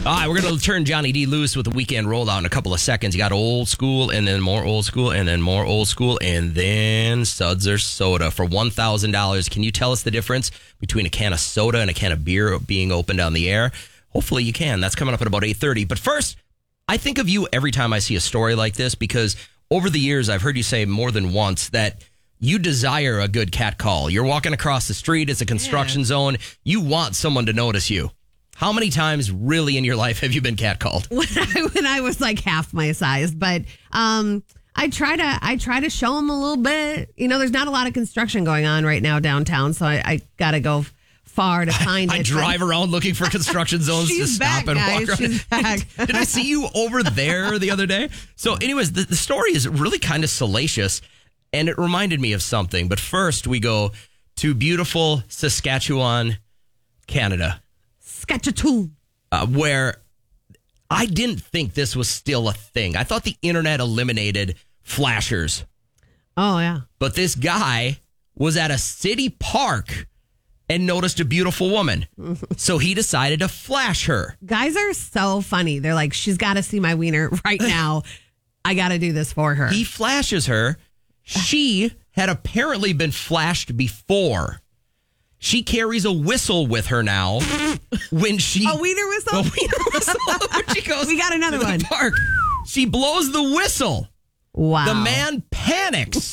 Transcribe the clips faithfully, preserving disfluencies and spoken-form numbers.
All right, we're going to turn Johnny D loose with the weekend rollout in a couple of seconds. You got old school and then more old school and then more old school and then Suds or soda for one thousand dollars. Can you tell us the difference between a can of soda and a can of beer being opened on the air? Hopefully you can. That's coming up at about eight thirty. But first, I think of you every time I see a story like this because over the years I've heard you say more than once that you desire a good cat call. You're walking across the street. It's a construction yeah. zone. You want someone to notice you. How many times really in your life have you been catcalled? When I, when I was like half my size, but um, I try to I try to show them a little bit. You know, there's not a lot of construction going on right now downtown, so I, I got to go far to find I, it. I drive around looking for construction zones to back, stop and guys. walk around. She's back. Did I see you over there the other day? So anyways, the, the story is really kind of salacious, and it reminded me of something. But first, we go to beautiful Saskatchewan, Canada. Saskatchewan. Uh, where I didn't think this was still a thing. I thought the internet eliminated flashers. Oh, yeah. But this guy was at a city park and noticed a beautiful woman. So he decided to flash her. Guys are so funny. They're like, she's got to see my wiener right now. I got to do this for her. He flashes her. She had apparently been flashed before. She carries a whistle with her now when she... A wiener whistle? A wiener whistle. When she goes we got another to the one. Park. She blows the whistle. Wow. The man panics.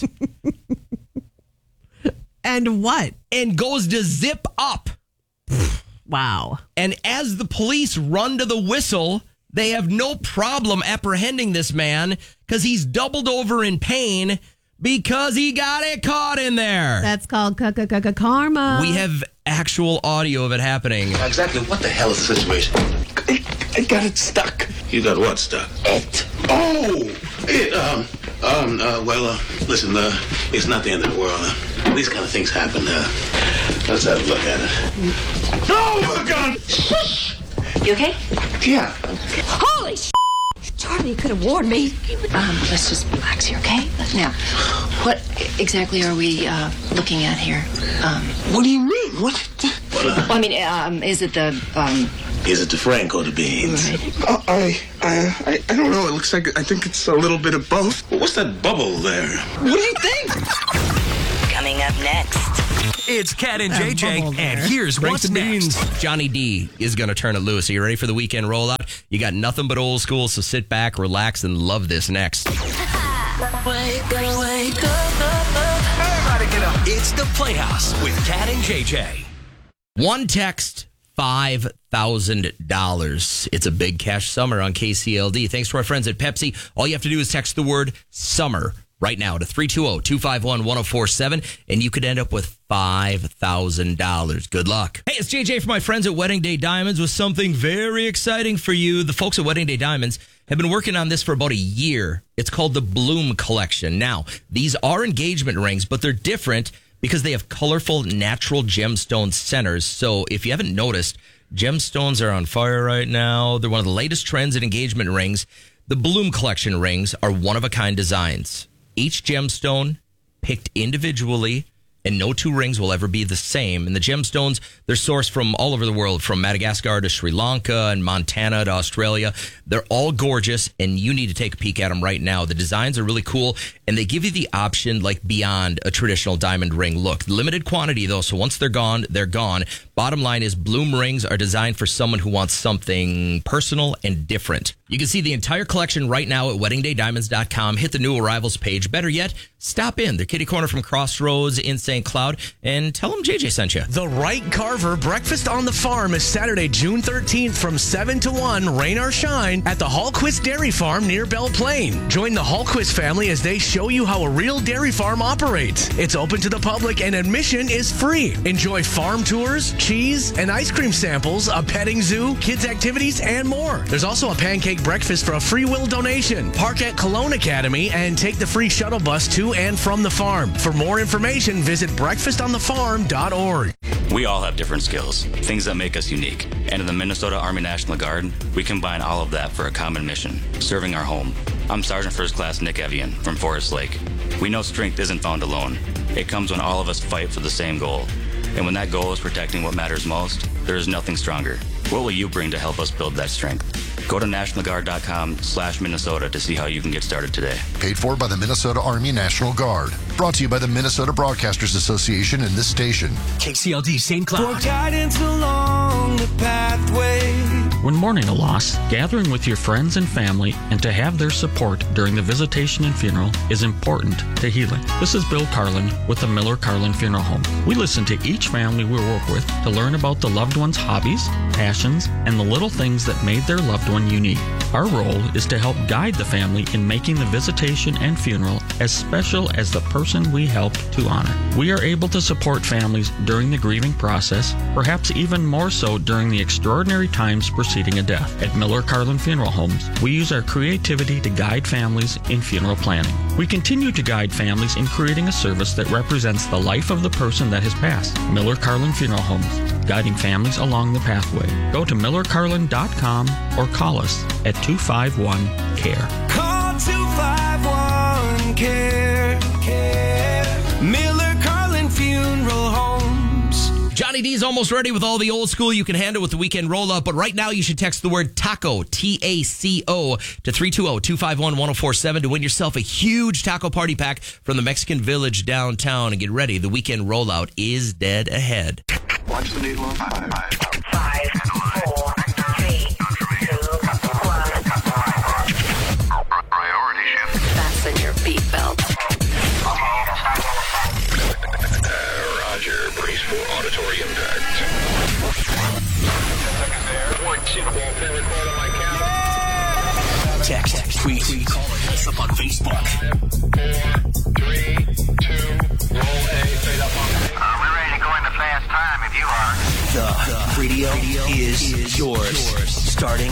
And what? And goes to zip up. Wow. And as the police run to the whistle, they have no problem apprehending this man because he's doubled over in pain because he got it caught in there. That's called karma. We have actual audio of it happening. Exactly what the hell is the situation? I, I got it stuck. You got what stuck? It. Oh! It, um, um, uh, well, uh, listen, uh, it's not the end of the world. Uh, these kind of things happen. Uh, let's have a look at it. Oh, my God! Shh! You okay? Yeah. Holy sh! Charlie, you could have warned me. Um, let's just relax here, okay? Now, what exactly are we uh, looking at here? Um, what do you mean? What? Well, uh, well, I mean, um, is it the um? Is it the Franco the beans? Right. Uh, I, I, I, I don't know. It looks like I think it's a little bit of both. Well, what's that bubble there? What do you think? Coming up next. It's Cat and J J, and here's what's next. Johnny D is going to turn it loose. Are you ready for the weekend rollout? You got nothing but old school, so sit back, relax, and love this next. Wake up, wake up, up. Everybody get up. It's the Playhouse with Cat and J J. One text, five thousand dollars. It's a big cash summer on K C L D. Thanks to our friends at Pepsi. All you have to do is text the word summer right now to three two zero, two five one, one zero four seven, and you could end up with five thousand dollars. Good luck. Hey, it's J J from my friends at Wedding Day Diamonds with something very exciting for you. The folks at Wedding Day Diamonds have been working on this for about a year. It's called the Bloom Collection. Now, these are engagement rings, but they're different because they have colorful natural gemstone centers. So if you haven't noticed, gemstones are on fire right now. They're one of the latest trends in engagement rings. The Bloom Collection rings are one-of-a-kind designs. Each gemstone picked individually, and no two rings will ever be the same. And the gemstones, they're sourced from all over the world, from Madagascar to Sri Lanka and Montana to Australia. They're all gorgeous, and you need to take a peek at them right now. The designs are really cool, and they give you the option like beyond a traditional diamond ring look. Limited quantity, though, so once they're gone, they're gone. Bottom line is Bloom rings are designed for someone who wants something personal and different. You can see the entire collection right now at wedding day diamonds dot com. Hit the new arrivals page. Better yet, stop in. They're kitty corner from Crossroads in Saint Cloud, and tell them J J sent you. The Wright Carver Breakfast on the Farm is Saturday, June thirteenth from seven to one, rain or shine, at the Hallquist Dairy Farm near Belle Plaine. Join the Hallquist family as they show you how a real dairy farm operates. It's open to the public and admission is free. Enjoy farm tours, cheese, and ice cream samples, a petting zoo, kids activities, and more. There's also a pancake breakfast for a free will donation. Park at Cologne Academy and take the free shuttle bus to and from the farm. For more information, visit breakfast on the farm dot org. We all have different skills, things that make us unique. And in the Minnesota Army National Guard, we combine all of that for a common mission, serving our home. I'm Sergeant First Class Nick Evian from Forest Lake. We know strength isn't found alone. It comes when all of us fight for the same goal. And when that goal is protecting what matters most, there is nothing stronger What will you bring to help us build that strength? Go to national guard dot com slash Minnesota to see how you can get started today. Paid for by the Minnesota Army National Guard. Brought to you by the Minnesota Broadcasters Association and this station. K C L D Saint Cloud. For guidance along the pathway. When mourning a loss, gathering with your friends and family and to have their support during the visitation and funeral is important to healing. This is Bill Carlin with the Miller Carlin Funeral Home. We listen to each family we work with to learn about the loved one's hobbies, passions, and the little things that made their loved one unique. Our role is to help guide the family in making the visitation and funeral as special as the person we helped to honor. We are able to support families during the grieving process, perhaps even more so during the extraordinary times preceding a death. At Miller Carlin Funeral Homes, we use our creativity to guide families in funeral planning. We continue to guide families in creating a service that represents the life of the person that has passed. Miller Carlin Funeral Homes, guiding families along the pathway. Go to miller carlin dot com or call us at two five one C A R E. Call two five one C A R E. Care. Miller Carlin Funeral Homes. Johnny D's almost ready with all the old school you can handle with the weekend roll-up, but right now you should text the word taco, T A C O, to three two zero, two five one, one zero four seven to win yourself a huge taco party pack from the Mexican Village downtown. And get ready, the weekend rollout is dead ahead. Watch the needle on five. Five, four, three, two, one. Priority shift. Fasten your beat belt. Roger, brace for auditory impact. Text, tweet, tweet, call or hit us up on Facebook. Four, three, two, roll A, fade up on me. Uh, we're ready to go into fast time if you are. The, the radio, radio is, is yours. yours. Starting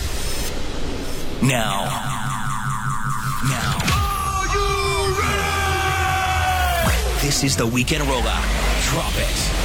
now. Now. Are you ready? This is the weekend rollout. Drop it.